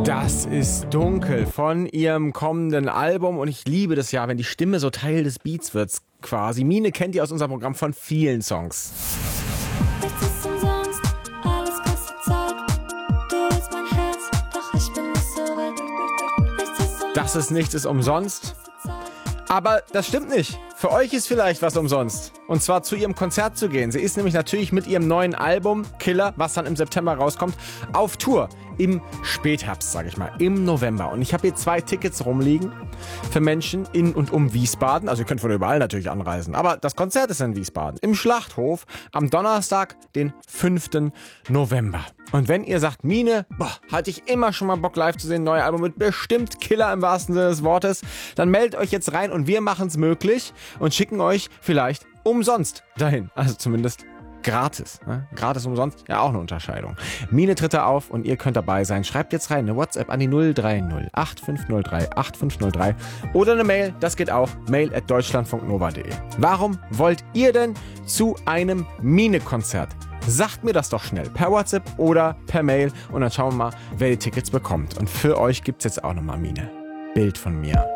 Das ist Dunkel von ihrem kommenden Album und ich liebe das ja, wenn die Stimme so Teil des Beats wird quasi. Mine kennt ihr aus unserem Programm von vielen Songs. Nichts ist umsonst, alles kostet Zeit. Du willst mein Herz, doch ich bin nicht so weit. Nichts ist umsonst. Aber das stimmt nicht. Für euch ist vielleicht was umsonst. Und zwar zu ihrem Konzert zu gehen. Sie ist nämlich natürlich mit ihrem neuen Album Killer, was dann im September rauskommt, auf Tour. Im Spätherbst, sage ich mal, im November. Und ich habe hier 2 Tickets rumliegen für Menschen in und um Wiesbaden. Also ihr könnt von überall natürlich anreisen. Aber das Konzert ist in Wiesbaden. Im Schlachthof am Donnerstag, den 5. November. Und wenn ihr sagt, Mine, hatte ich immer schon mal Bock live zu sehen, neue Album mit bestimmt Killer im wahrsten Sinne des Wortes, dann meldet euch jetzt rein und wir machen es möglich und schicken euch vielleicht umsonst dahin. Also zumindest gratis. Ne? Gratis umsonst, ja auch eine Unterscheidung. Mine tritt da auf und ihr könnt dabei sein. Schreibt jetzt rein eine WhatsApp an die 030 8503 8503 oder eine Mail, das geht auch, mail@deutschlandfunknova.de. Warum wollt ihr denn zu einem Mine-Konzert? Sagt mir das doch schnell per WhatsApp oder per Mail und dann schauen wir mal, wer die Tickets bekommt. Und für euch gibt's jetzt auch nochmal Mine. Bild von mir.